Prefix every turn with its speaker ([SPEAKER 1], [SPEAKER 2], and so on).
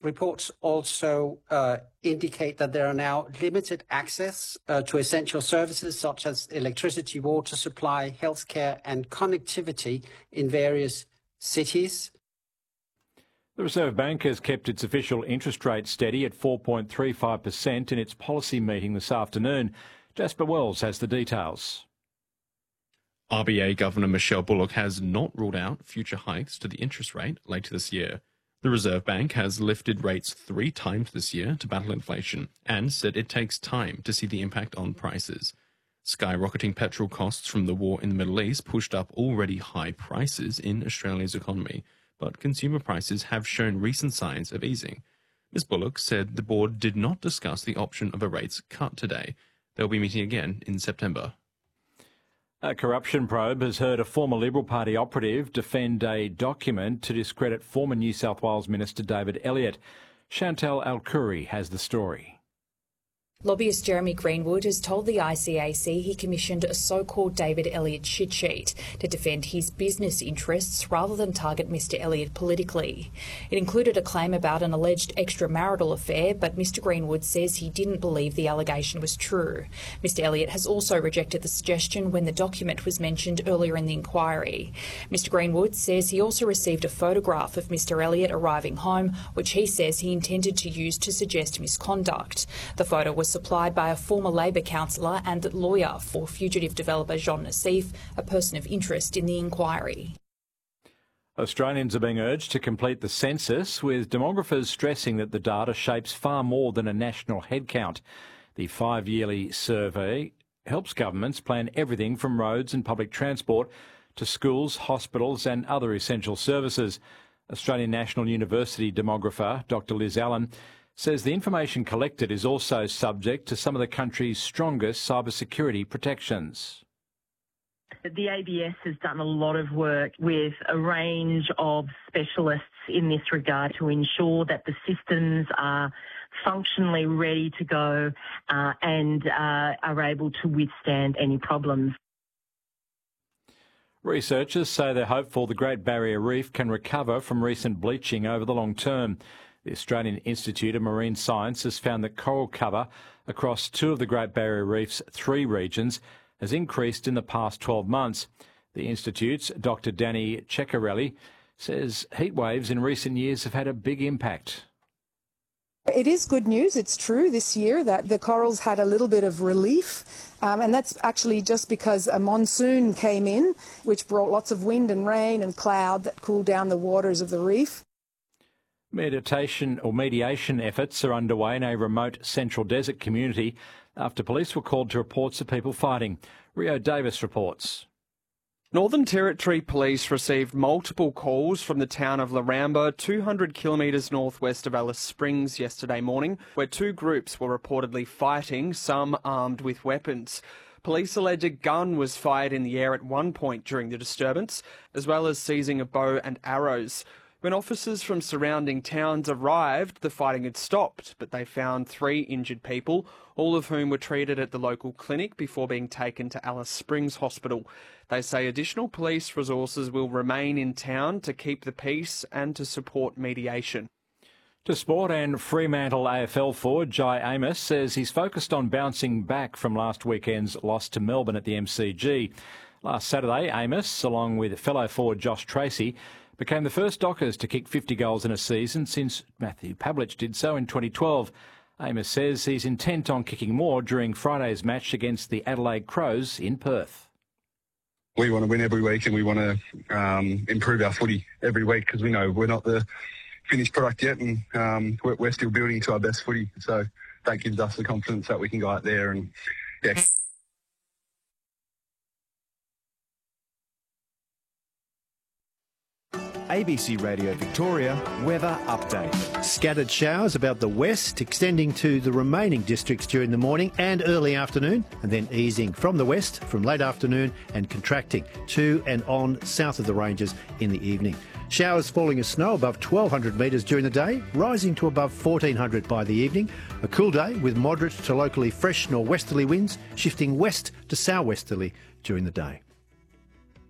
[SPEAKER 1] Reports also indicate that there are now limited access to essential services such as electricity, water supply, healthcare and connectivity in various cities.
[SPEAKER 2] The Reserve Bank has kept its official interest rate steady at 4.35% in its policy meeting this afternoon. Jasper Wells has the details.
[SPEAKER 3] RBA Governor Michelle Bullock has not ruled out future hikes to the interest rate later this year. The Reserve Bank has lifted rates 3 times this year to battle inflation and said it takes time to see the impact on prices. Skyrocketing petrol costs from the war in the Middle East pushed up already high prices in Australia's economy, but consumer prices have shown recent signs of easing. Ms Bullock said the board did not discuss the option of a rates cut today. They'll be meeting again in September.
[SPEAKER 2] A corruption probe has heard a former Liberal Party operative defend a document to discredit former New South Wales Minister David Elliott. Chantal Alkuri has the story.
[SPEAKER 4] Lobbyist Jeremy Greenwood has told the ICAC he commissioned a so-called David Elliott shit sheet to defend his business interests rather than target Mr Elliott politically. It included a claim about an alleged extramarital affair, but Mr Greenwood says he didn't believe the allegation was true. Mr Elliott has also rejected the suggestion when the document was mentioned earlier in the inquiry. Mr Greenwood says he also received a photograph of Mr Elliott arriving home, which he says he intended to use to suggest misconduct. The photo was supplied by a former Labor councillor and lawyer for fugitive developer Jean Nassif, a person of interest in the inquiry.
[SPEAKER 2] Australians are being urged to complete the census, with demographers stressing that the data shapes far more than a national headcount. The 5-yearly survey helps governments plan everything from roads and public transport to schools, hospitals and other essential services. Australian National University demographer Dr Liz Allen says the information collected is also subject to some of the country's strongest cybersecurity protections.
[SPEAKER 5] The ABS has done a lot of work with a range of specialists in this regard to ensure that the systems are functionally ready to go and are able to withstand any problems.
[SPEAKER 2] Researchers say they're hopeful the Great Barrier Reef can recover from recent bleaching over the long term. The Australian Institute of Marine Science has found that coral cover across 2 of the Great Barrier Reef's 3 regions has increased in the past 12 months. The Institute's Dr Danny Ceccarelli says heat waves in recent years have had a big impact.
[SPEAKER 6] It is good news, it's true this year that the corals had a little bit of relief, and that's actually just because a monsoon came in, which brought lots of wind and rain and cloud that cooled down the waters of the reef. Mediation
[SPEAKER 2] efforts are underway in a remote Central Desert community after police were called to reports of people fighting. Rio Davis reports.
[SPEAKER 7] Northern Territory Police received multiple calls from the town of Laramba, 200 kilometres northwest of Alice Springs yesterday morning, where 2 groups were reportedly fighting, some armed with weapons. Police allege a gun was fired in the air at one point during the disturbance, as well as seizing a bow and arrows. When officers from surrounding towns arrived, the fighting had stopped, but they found 3 injured people, all of whom were treated at the local clinic before being taken to Alice Springs Hospital. They say additional police resources will remain in town to keep the peace and to support mediation.
[SPEAKER 2] To sport, and Fremantle AFL forward Jai Amos says he's focused on bouncing back from last weekend's loss to Melbourne at the MCG. Last Saturday, Amos, along with fellow forward Josh Tracy, became the first Dockers to kick 50 goals in a season since Matthew Pavlich did so in 2012. Amos says he's intent on kicking more during Friday's match against the Adelaide Crows in Perth.
[SPEAKER 8] We want to win every week and we want to improve our footy every week because we know we're not the finished product yet and we're still building to our best footy. So that gives us the confidence that we can go out there and, yeah.
[SPEAKER 9] ABC Radio Victoria weather update.
[SPEAKER 10] Scattered showers about the west, extending to the remaining districts during the morning and early afternoon, and then easing from the west from late afternoon and contracting to and on south of the ranges in the evening. Showers falling as snow above 1,200 metres during the day, rising to above 1,400 by the evening. A cool day with moderate to locally fresh nor'westerly winds, shifting west to sou'westerly during the day.